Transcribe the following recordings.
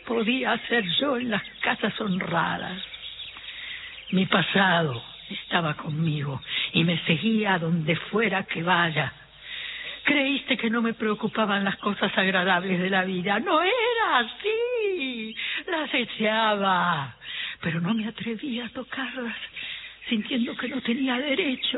podía hacer yo en las casas honradas? Mi pasado estaba conmigo y me seguía a donde fuera que vaya. Creíste que no me preocupaban las cosas agradables de la vida. No era así. Las deseaba, pero no me atrevía a tocarlas, sintiendo que no tenía derecho.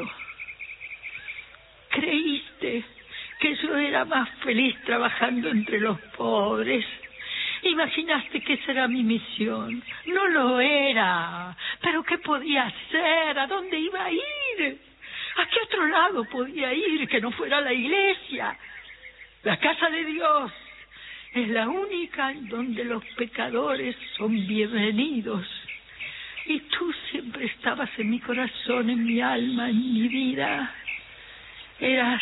Creíste que yo era más feliz trabajando entre los pobres. Imaginaste que esa era mi misión. No lo era. ¿Pero qué podía hacer? ¿A dónde iba a ir? ¿A qué otro lado podía ir que no fuera la iglesia? La casa de Dios es la única en donde los pecadores son bienvenidos. Y tú siempre estabas en mi corazón, en mi alma, en mi vida. Eras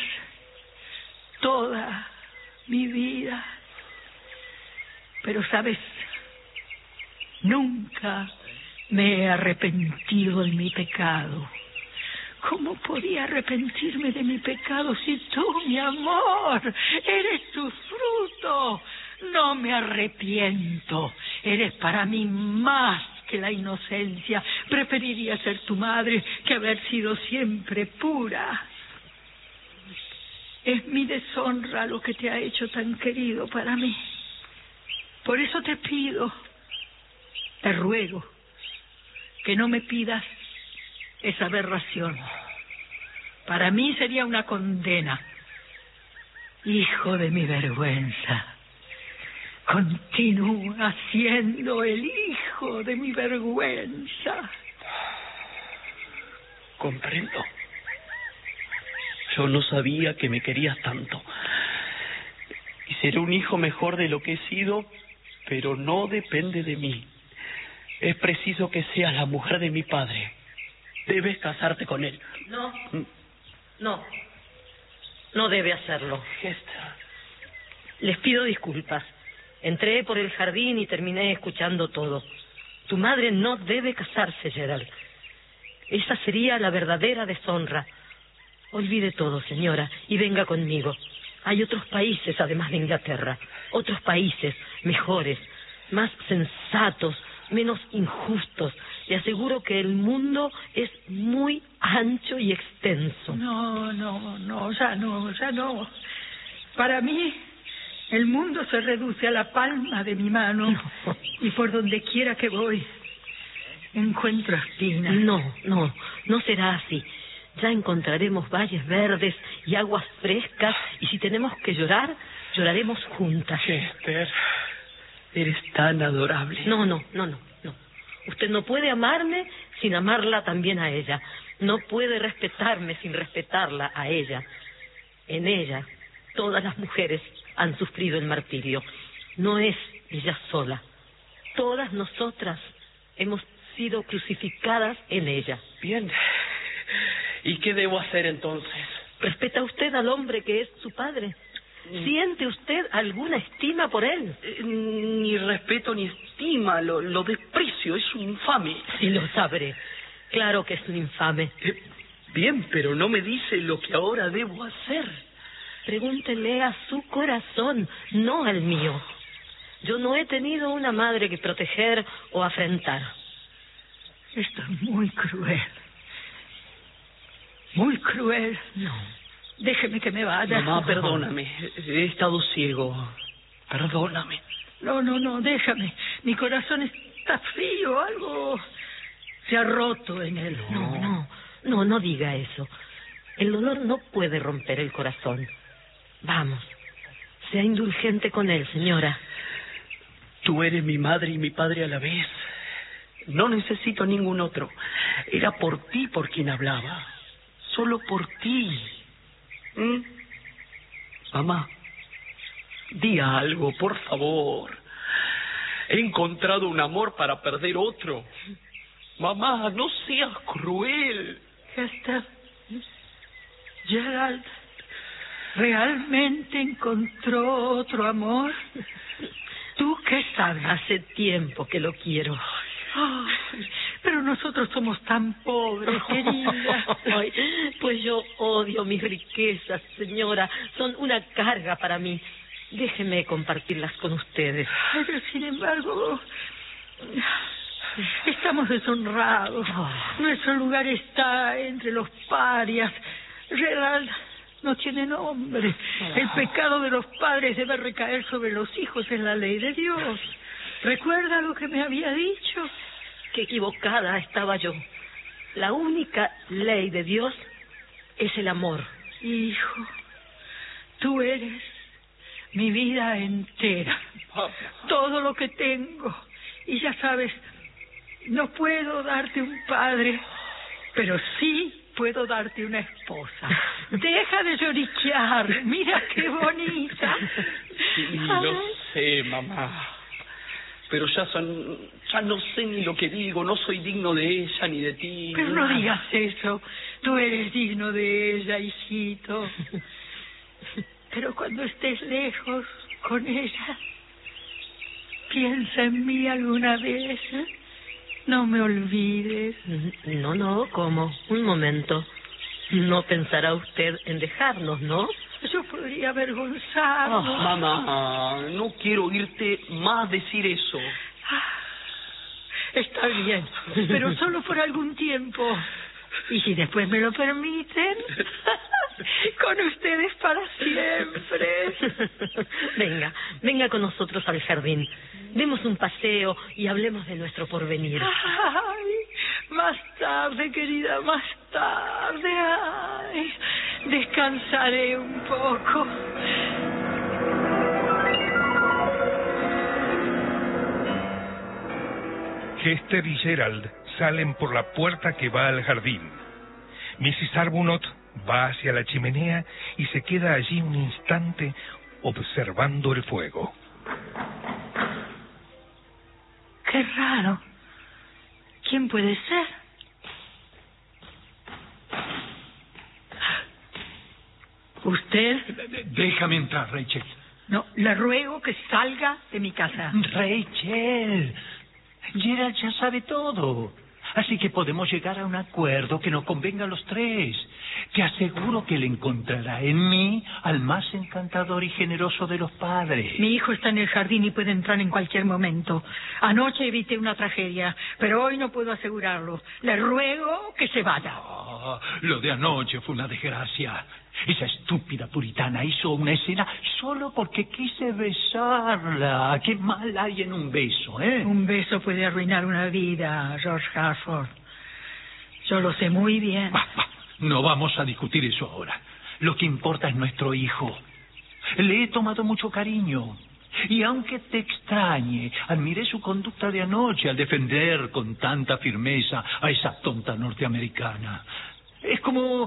toda mi vida. Pero, ¿sabes? Nunca me he arrepentido de mi pecado. ¿Cómo podía arrepentirme de mi pecado si tú, mi amor, eres su fruto? No me arrepiento. Eres para mí más que la inocencia. Preferiría ser tu madre que haber sido siempre pura. Es mi deshonra lo que te ha hecho tan querido para mí. Por eso te pido, te ruego, que no me pidas esa aberración. Para mí sería una condena. Hijo de mi vergüenza, continúa siendo el hijo de mi vergüenza. Comprendo. Yo no sabía que me querías tanto. Y seré un hijo mejor de lo que he sido, pero no depende de mí. Es preciso que seas la mujer de mi padre. Debes casarte con él. No debe hacerlo. Hester. Les pido disculpas. Entré por el jardín y terminé escuchando todo. Tu madre no debe casarse, Gerald. Esa sería la verdadera deshonra. Olvide todo, señora, y venga conmigo. Hay otros países, además de Inglaterra. Otros países mejores, más sensatos, menos injustos. Le aseguro que el mundo es muy ancho y extenso. Ya no. Para mí, el mundo se reduce a la palma de mi mano. No. Y por donde quiera que voy, encuentro espinas. No será así. Ya encontraremos valles verdes y aguas frescas, y si tenemos que llorar, lloraremos juntas. Hester, eres tan adorable. No. Usted no puede amarme sin amarla también a ella. No puede respetarme sin respetarla a ella. En ella, todas las mujeres han sufrido el martirio. No es ella sola. Todas nosotras hemos sido crucificadas en ella. Bien. ¿Y qué debo hacer entonces? ¿Respeta usted al hombre que es su padre? ¿Siente usted alguna estima por él? Ni respeto ni estima, lo desprecio, es un infame. Sí, lo sabré. Claro que es un infame. Bien, pero no me dice lo que ahora debo hacer. Pregúntele a su corazón, no al mío. Yo no he tenido una madre que proteger o afrentar. Esto es muy cruel. Muy cruel. No. Déjeme que me vaya. Mamá, perdóname. He estado ciego. Perdóname. No, déjame. Mi corazón está frío, algo se ha roto en él. No diga eso. El dolor no puede romper el corazón. Vamos, sea indulgente con él, señora. Tú eres mi madre y mi padre a la vez. No necesito ningún otro. Era por ti por quien hablaba. Solo por ti. Mamá, di algo, por favor. He encontrado un amor para perder otro. Mamá, no seas cruel. Hester, Gerald realmente encontró otro amor. ¿Tú qué sabes? Hace tiempo que lo quiero. Ay, pero nosotros somos tan pobres, querida. Ay, pues yo odio mis riquezas, señora. Son una carga para mí. Déjeme compartirlas con ustedes. Pero sin embargo, estamos deshonrados. Nuestro lugar está entre los parias. Gerald no tiene nombre. El pecado de los padres debe recaer sobre los hijos, es la ley de Dios. ¿Recuerda lo que me había dicho? Qué equivocada estaba yo. La única ley de Dios es el amor. Hijo, tú eres mi vida entera, todo lo que tengo. Y ya sabes, no puedo darte un padre, pero sí puedo darte una esposa. Deja de lloriquear, mira qué bonita. Sí, lo sé, mamá. Pero ya no sé ni lo que digo, no soy digno de ella ni de ti. Pero no digas eso, tú eres digno de ella, hijito. Pero cuando estés lejos con ella, piensa en mí alguna vez. No me olvides. No, ¿cómo? Un momento. No pensará usted en dejarnos, ¿no? Yo podría avergonzarnos. Mamá, no quiero oírte más decir eso. Está bien, pero solo por algún tiempo. Y si después me lo permiten, con ustedes para siempre. Venga con nosotros al jardín. Demos un paseo y hablemos de nuestro porvenir. Ay, más tarde, querida, más tarde. Ay, descansaré un poco. Hester y Gerald salen por la puerta que va al jardín. Mrs. Arbuthnot va hacia la chimenea y se queda allí un instante observando el fuego. Qué raro. ¿Quién puede ser? ¿Usted? Déjame entrar, Rachel. No, le ruego que salga de mi casa. Rachel, Gerald ya sabe todo. Así que podemos llegar a un acuerdo que nos convenga a los tres. Te aseguro que le encontrará en mí al más encantador y generoso de los padres. Mi hijo está en el jardín y puede entrar en cualquier momento. Anoche evité una tragedia, pero hoy no puedo asegurarlo. Le ruego que se vaya. Oh, lo de anoche fue una desgracia. Esa estúpida puritana hizo una escena solo porque quise besarla. Qué mal hay en un beso, ¿eh? Un beso puede arruinar una vida, George Harford. Yo lo sé muy bien. No vamos a discutir eso ahora. Lo que importa es nuestro hijo. Le he tomado mucho cariño. Y aunque te extrañe, admiré su conducta de anoche al defender con tanta firmeza a esa tonta norteamericana. Es como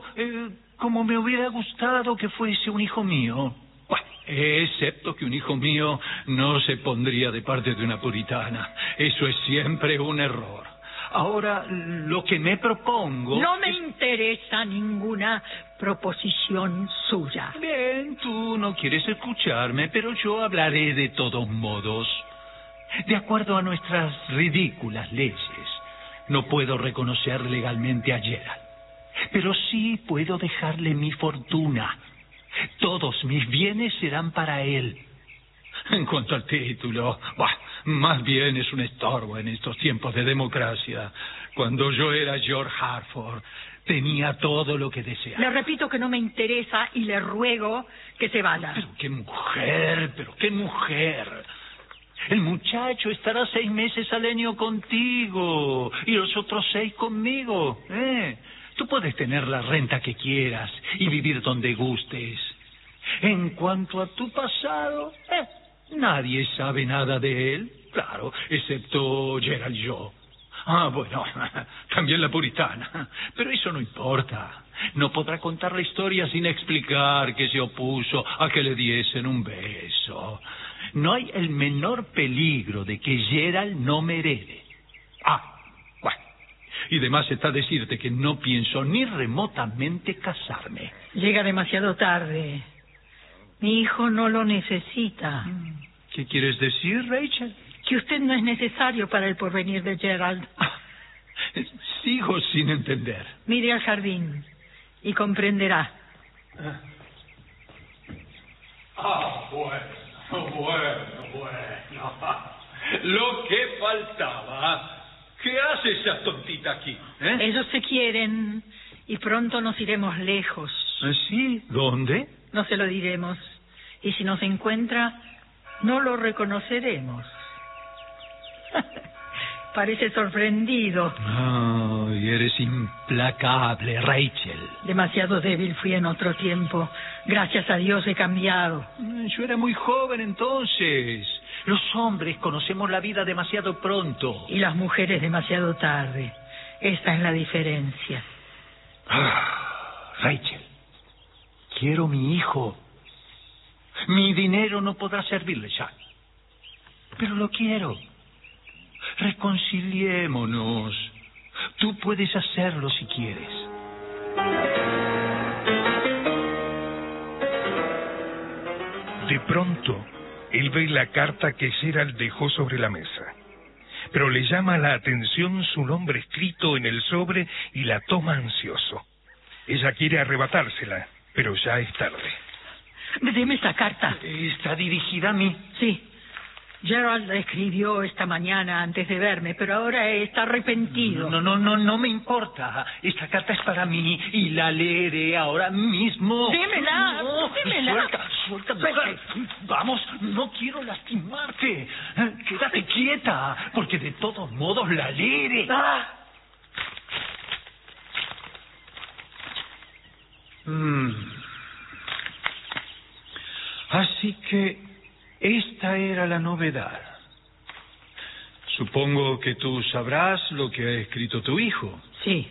me hubiera gustado que fuese un hijo mío. Bueno, excepto que un hijo mío no se pondría de parte de una puritana. Eso es siempre un error. Ahora, lo que me propongo... No me interesa ninguna proposición suya. Bien, tú no quieres escucharme, pero yo hablaré de todos modos. De acuerdo a nuestras ridículas leyes, no puedo reconocer legalmente a Gerald. Pero sí puedo dejarle mi fortuna. Todos mis bienes serán para él. En cuanto al título, más bien es un estorbo en estos tiempos de democracia. Cuando yo era George Harford, tenía todo lo que deseaba. Le repito que no me interesa y le ruego que se vaya. Pero qué mujer. El muchacho estará 6 meses al año contigo y los otros 6 conmigo, Tú puedes tener la renta que quieras y vivir donde gustes. En cuanto a tu pasado, nadie sabe nada de él, claro, excepto Gerald y yo. Bueno, también la puritana, pero eso no importa. No podrá contar la historia sin explicar que se opuso a que le diesen un beso. No hay el menor peligro de que Gerald no me herede. Bueno, y demás está decirte que no pienso ni remotamente casarme. Llega demasiado tarde. Mi hijo no lo necesita. ¿Qué quieres decir, Rachel? Que usted no es necesario para el porvenir de Gerald. Sigo sin entender. Mire al jardín y comprenderá. Bueno. Bueno. Lo que faltaba. ¿Qué hace esa tontita aquí? Ellos se quieren y pronto nos iremos lejos. ¿Sí? ¿Dónde? No se lo diremos. Y si nos encuentra, no lo reconoceremos. Parece sorprendido. Ay, eres implacable, Rachel. Demasiado débil fui en otro tiempo. Gracias a Dios he cambiado. Yo era muy joven entonces. Los hombres conocemos la vida demasiado pronto. Y las mujeres demasiado tarde. Esta es la diferencia. Rachel, quiero mi hijo. Mi dinero no podrá servirle ya. Pero lo quiero. Reconciliémonos. Tú puedes hacerlo si quieres. De pronto, él ve la carta que Gerald dejó sobre la mesa. Pero le llama la atención su nombre escrito en el sobre y la toma ansioso. Ella quiere arrebatársela, pero ya es tarde. Deme esa carta. ¿Está dirigida a mí? Sí. Gerald la escribió esta mañana antes de verme, pero ahora está arrepentido. No me importa. Esta carta es para mí y la leeré ahora mismo. Démela, démela. Suelta, mujer. Vamos, no quiero lastimarte. Quédate quieta, porque de todos modos la leeré. Así que esta era la novedad. Supongo que tú sabrás lo que ha escrito tu hijo. Sí.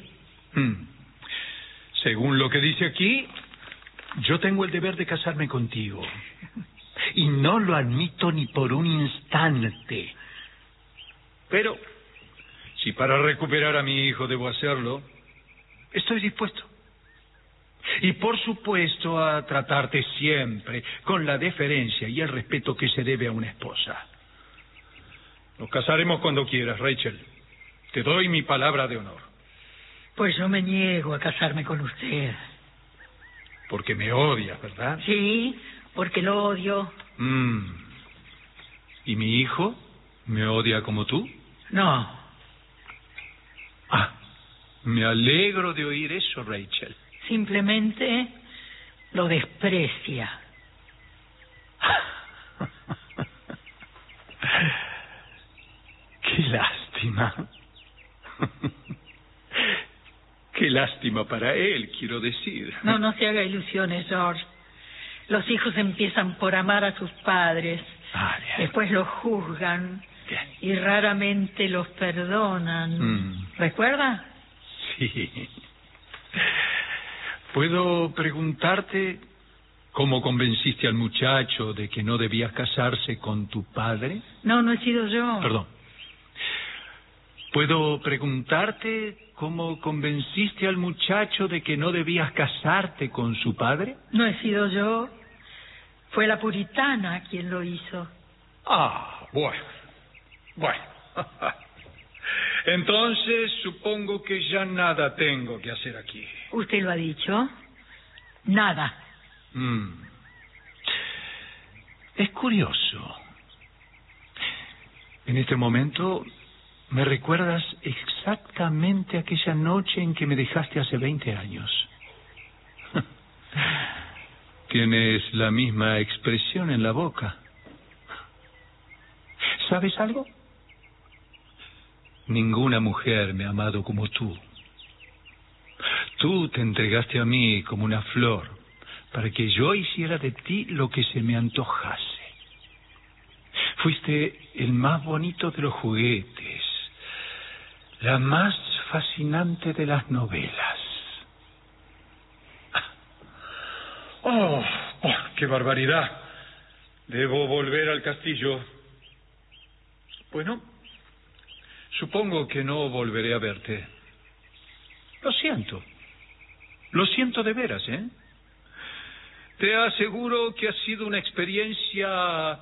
Según lo que dice aquí, yo tengo el deber de casarme contigo. Y no lo admito ni por un instante. Pero, si para recuperar a mi hijo debo hacerlo, estoy dispuesto. Y por supuesto a tratarte siempre con la deferencia y el respeto que se debe a una esposa. Nos casaremos cuando quieras, Rachel. Te doy mi palabra de honor. Pues yo me niego a casarme con usted. Porque me odias, ¿verdad? Sí, porque lo odio. ¿Y mi hijo me odia como tú? No. Me alegro de oír eso, Rachel. Simplemente lo desprecia. Qué lástima. Qué lástima para él, quiero decir. No se haga ilusiones, George. Los hijos empiezan por amar a sus padres. Bien. Después los juzgan. Bien. Y raramente los perdonan. ¿Recuerda? Sí. ¿Puedo preguntarte cómo convenciste al muchacho de que no debías casarse con tu padre? No he sido yo. Perdón. ¿Puedo preguntarte cómo convenciste al muchacho de que no debías casarte con su padre? No he sido yo. Fue la puritana quien lo hizo. Bueno. Entonces supongo que ya nada tengo que hacer aquí. ¿Usted lo ha dicho? Nada. Es curioso. En este momento me recuerdas exactamente aquella noche en que me dejaste hace 20 años. Tienes la misma expresión en la boca. ¿Sabes algo? Ninguna mujer me ha amado como tú. Tú te entregaste a mí como una flor para que yo hiciera de ti lo que se me antojase. Fuiste el más bonito de los juguetes, la más fascinante de las novelas. ¡Qué barbaridad! Debo volver al castillo. Bueno, supongo que no volveré a verte. Lo siento de veras, ¿eh? Te aseguro que ha sido una experiencia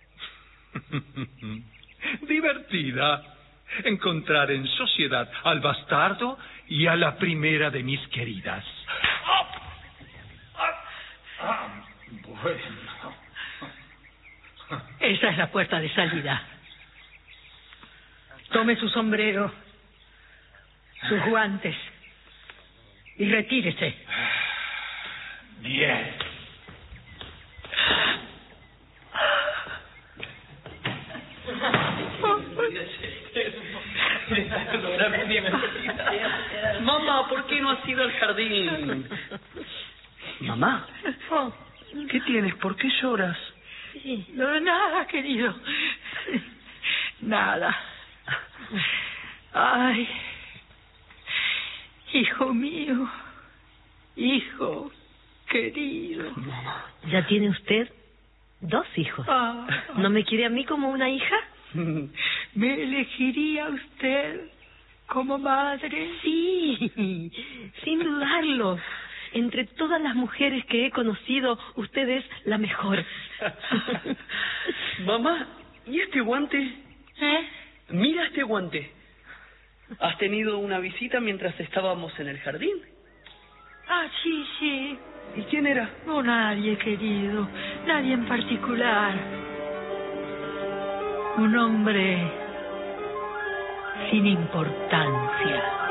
divertida encontrar en sociedad al bastardo y a la primera de mis queridas. Esa es la puerta de salida. Tome su sombrero, sus guantes y retírese. Bien. Mamá, ¿por qué no has ido al jardín? Mamá, ¿qué tienes? ¿Por qué lloras? No, nada, querido. Nada. Ay, hijo mío, hijo querido. Mamá. ¿Ya tiene usted 2 hijos? ¿No me quiere a mí como una hija? ¿Me elegiría usted como madre? Sí, sin dudarlo. Entre todas las mujeres que he conocido, usted es la mejor. Mamá, ¿y este guante? ¿Eh? Mira este guante. ¿Has tenido una visita mientras estábamos en el jardín? Ah, sí, sí. ¿Y quién era? No, nadie, querido. Nadie en particular. Un hombre sin importancia.